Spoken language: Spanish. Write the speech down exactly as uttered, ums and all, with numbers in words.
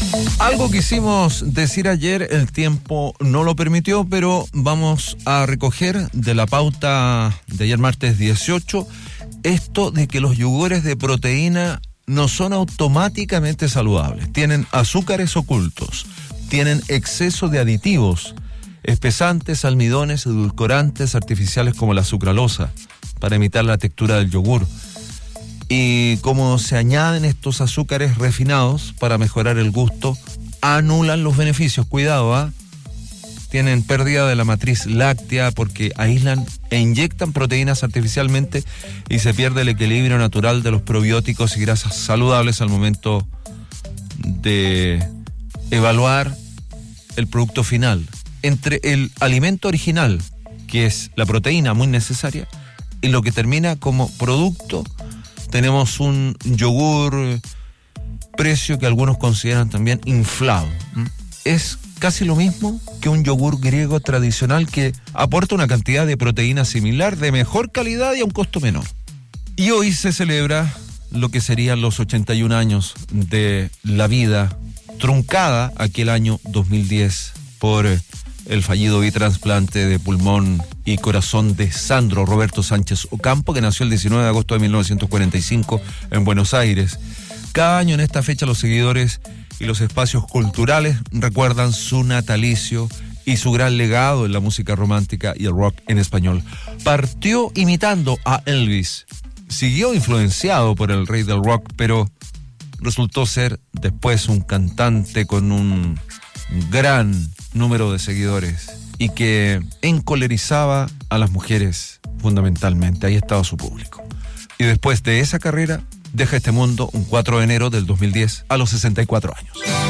Algo quisimos decir ayer, el tiempo no lo permitió, pero vamos a recoger de la pauta de ayer martes dieciocho esto de que los yogures de proteína no son automáticamente saludables. Tienen azúcares ocultos, tienen exceso de aditivos, espesantes, almidones, edulcorantes artificiales como la sucralosa, para imitar la textura del yogur. Y como se añaden estos azúcares refinados para mejorar el gusto, anulan los beneficios. Cuidado, ¿ah? ¿eh? Tienen pérdida de la matriz láctea porque aíslan e inyectan proteínas artificialmente y se pierde el equilibrio natural de los probióticos y grasas saludables al momento de evaluar el producto final. Entre el alimento original, que es la proteína muy necesaria, y lo que termina como producto, tenemos un yogur precio que algunos consideran también inflado. Es casi lo mismo que un yogur griego tradicional que aporta una cantidad de proteína similar, de mejor calidad y a un costo menor. Y hoy se celebra lo que serían los ochenta y un años de la vida truncada aquel año dos mil diez por el fallido bitrasplante de pulmón y corazón de Sandro Roberto Sánchez Ocampo, que nació el diecinueve de agosto de mil novecientos cuarenta y cinco en Buenos Aires. Cada año en esta fecha los seguidores y los espacios culturales recuerdan su natalicio y su gran legado en la música romántica y el rock en español. Partió imitando a Elvis, siguió influenciado por el rey del rock, pero resultó ser después un cantante con un gran número de seguidores y que encolerizaba a las mujeres fundamentalmente. Ahí estaba su público. Y después de esa carrera deja este mundo un cuatro de enero del dos mil diez a los sesenta y cuatro años.